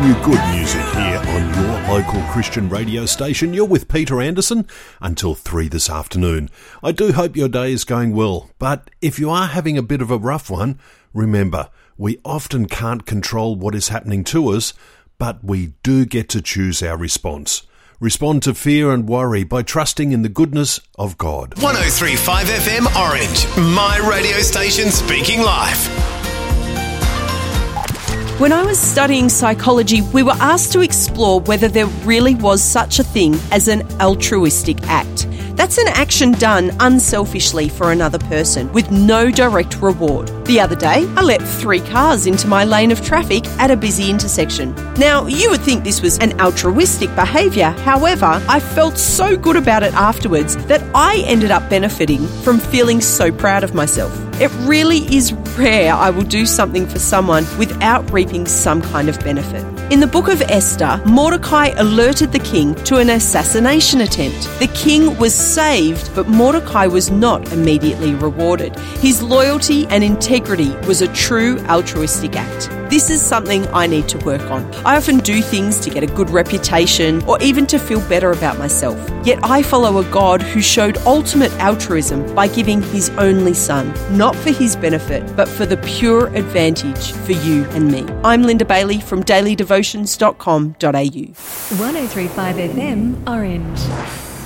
bringing you good music here on your local Christian radio station. You're with Peter Anderson until 3 this afternoon. I do hope your day is going well, but if you are having a bit of a rough one, remember, we often can't control what is happening to us, but we do get to choose our response. Respond to fear and worry by trusting in the goodness of God. 103.5 FM Orange, my radio station speaking life. When I was studying psychology, we were asked to explore whether there really was such a thing as an altruistic act. That's an action done unselfishly for another person with no direct reward. The other day, I let 3 cars into my lane of traffic at a busy intersection. Now, you would think this was an altruistic behaviour. However, I felt so good about it afterwards that I ended up benefiting from feeling so proud of myself. It really is rare I will do something for someone without reaping some kind of benefit. In the book of Esther, Mordecai alerted the king to an assassination attempt. The king was saved, but Mordecai was not immediately rewarded. His loyalty and integrity was a true altruistic act. This is something I need to work on. I often do things to get a good reputation or even to feel better about myself. Yet I follow a God who showed ultimate altruism by giving his only son, not for his benefit, but for the pure advantage for you and me. I'm Linda Bailey from dailydevotions.com.au. 103.5 FM Orange.